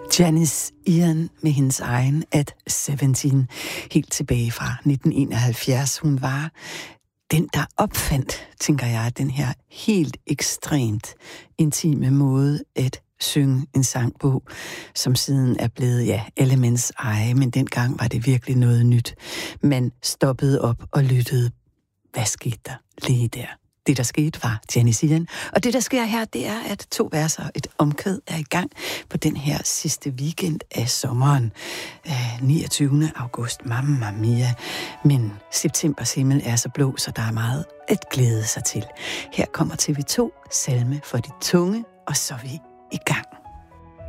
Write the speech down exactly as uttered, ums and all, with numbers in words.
Janis Ian med hendes egen At sytten, helt tilbage fra nitten enoghalvfjerds. Hun var den, der opfandt, tænker jeg, den her helt ekstremt intime måde at synge en sang på, som siden er blevet, ja, elements eje, men dengang var det virkelig noget nyt. Man stoppede op og lyttede. Hvad skete der lige der? Det, der skete, var Janis Ian. Og det, der sker her, det er, at to verser og et omkvæd er i gang på den her sidste weekend af sommeren. niogtyvende august, mamma mia. Men septembers himmel er så blå, så der er meget at glæde sig til. Her kommer T V to, Salme for de tunge, og så er vi i gang.